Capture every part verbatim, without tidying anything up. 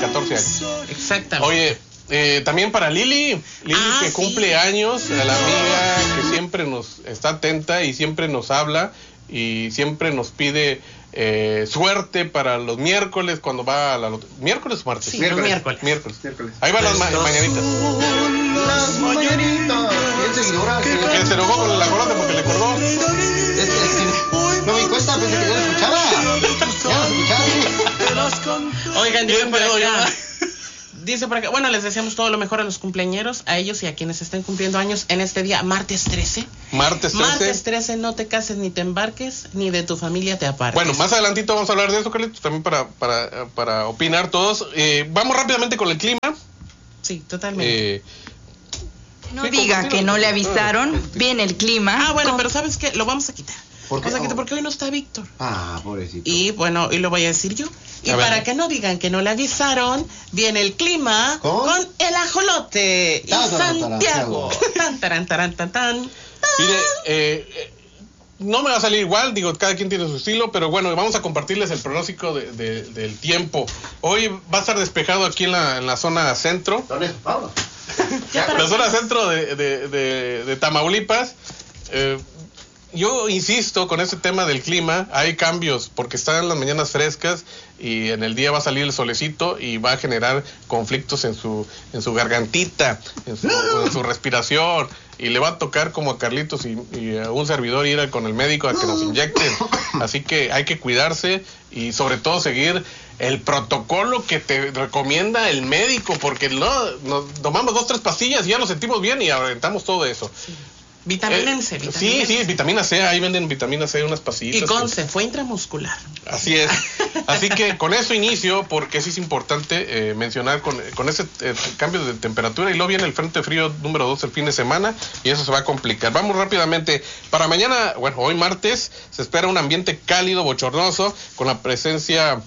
catorce años. Exactamente. Oye, eh, también para Lili, Lili ah, que sí. cumple años, a la amiga que siempre nos está atenta y siempre nos habla y siempre nos pide eh, suerte para los miércoles cuando va a la lot- ¿miércoles o martes? Sí, miércoles. miércoles. Miércoles. Miércoles. Ahí van las ma- mañanitas. Las mañanitas. Bien seguidora. Que se enojó con el acordate porque le colgó. Es que, es que no me cuesta, pensé que ya lo escuchaba. Ya lo escuchaba. Oigan, dice Bien, por pero acá. yo- Dice por acá, bueno, les deseamos todo lo mejor a los cumpleañeros, a ellos y a quienes estén cumpliendo años en este día, martes trece. Martes trece. Martes trece, no te cases ni te embarques, ni de tu familia te apartes. Bueno, más adelantito vamos a hablar de eso, Carlitos, también para, para, para opinar todos. Eh, vamos rápidamente con el clima. Sí, totalmente. Eh, No Sí, diga compartirlo. que no le avisaron. Viene el clima. Ah, bueno, con- pero ¿sabes qué? Lo vamos a quitar. ¿Por qué? Vamos a quitar Oh. porque hoy no está Víctor. Ah, pobrecito. Y bueno, y lo voy a decir yo. Y A ver. para que no digan que no le avisaron, viene el clima ¿Con? con el ajolote y Tan, taran, taran, Santiago. Tan, taran, taran, tan, tan. mire, eh, eh, no me va a salir igual, digo, cada quien tiene su estilo, pero bueno, vamos a compartirles el pronóstico de, de- del tiempo. Hoy va a estar despejado aquí en la, en la zona centro. ¿Dónde es Pablo? La zona centro de, de, de, de Tamaulipas. Eh, yo insisto con este tema del clima, hay cambios porque están las mañanas frescas y en el día va a salir el solecito y va a generar conflictos en su en su gargantita, en su, en su respiración, y le va a tocar como a Carlitos y, y a un servidor ir con el médico a que nos inyecten. Así que hay que cuidarse y sobre todo seguir el protocolo que te recomienda el médico, porque no, nos tomamos dos, tres pastillas y ya nos sentimos bien y aventamos todo eso. Vitamina Eh, C, vitamina sí, sí, C. vitamina C, ahí venden vitamina C, unas pastillitas. Y que- conce, fue intramuscular. Así es. Así que con eso inicio, porque sí es importante eh, mencionar con, con ese eh, cambio de temperatura, y luego viene el frente frío número dos el fin de semana, y eso se va a complicar. Vamos rápidamente. Para mañana, bueno, hoy martes, se espera un ambiente cálido, bochornoso, con la presencia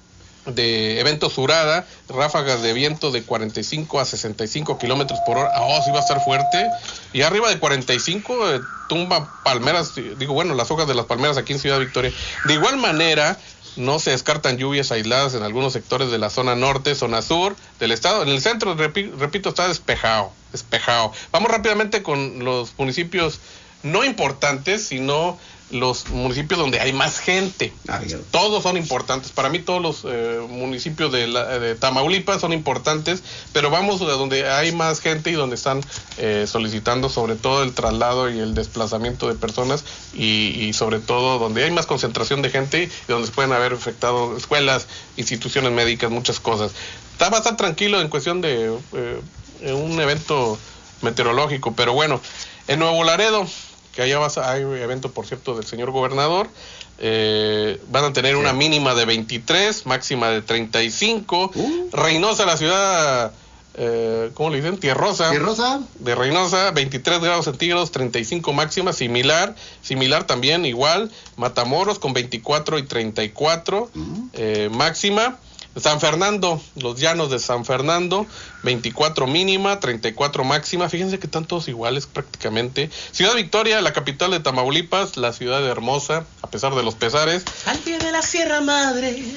de evento surada, ráfagas de viento de cuarenta y cinco a sesenta y cinco kilómetros por hora. Oh, sí va a estar fuerte. Y arriba de cuarenta y cinco eh, tumba palmeras, digo, bueno, las hojas de las palmeras aquí en Ciudad Victoria. De igual manera, no se descartan lluvias aisladas en algunos sectores de la zona norte, zona sur del estado. En el centro, repi- repito, está despejado, despejado. Vamos rápidamente con los municipios no importantes, sino los municipios donde hay más gente. Ah, bien. Todos son importantes. Para mí todos los eh, municipios de, la, de Tamaulipas son importantes, pero vamos a donde hay más gente y donde están eh, solicitando sobre todo el traslado y el desplazamiento de personas, y, y sobre todo donde hay más concentración de gente y donde se pueden haber afectado escuelas, instituciones médicas, muchas cosas. Está bastante tranquilo en cuestión de eh, un evento meteorológico, pero bueno, en Nuevo Laredo, que allá vas a, hay evento, por cierto, del señor gobernador, eh, van a tener una mínima de veintitrés, máxima de treinta y cinco. Uh. Reynosa, la ciudad, eh, ¿cómo le dicen? Tierrosa. Tierrosa. De Reynosa, veintitrés grados centígrados, treinta y cinco máxima, similar, similar también, igual. Matamoros con veinticuatro y treinta y cuatro Uh. eh, máxima. San Fernando, los llanos de San Fernando, veinticuatro mínima, treinta y cuatro máxima. Fíjense que están todos iguales prácticamente. Ciudad Victoria, la capital de Tamaulipas, la ciudad hermosa, a pesar de los pesares. Al pie de la Sierra Madre.